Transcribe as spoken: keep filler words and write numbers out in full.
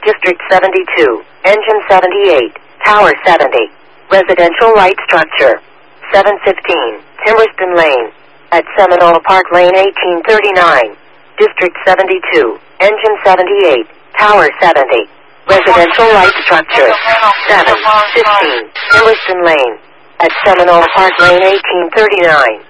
District seventy-two, Engine seventy-eight, Tower seventy. Residential light structure. seven fifteen, Timberston Lane. At Seminole Park Lane eighteen thirty-nine. District seventy-two, Engine seventy-eight, Tower seventy. Residential light structure. seven fifteen, Timberston Lane. At Seminole Park Lane eighteen thirty-nine.